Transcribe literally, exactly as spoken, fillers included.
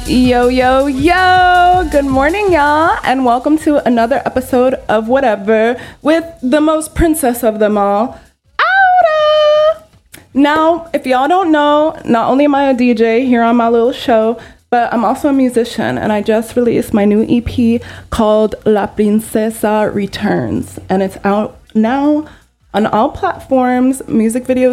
Yo, yo, yo! Good morning, y'all, and welcome to another episode of Whatever with the most princess of them all, Auda! Now, if y'all don't know, not only am I a D J here on my little show, but I'm also a musician, and I just released my new E P called La Princesa Returns, and it's out now on all platforms. Music videos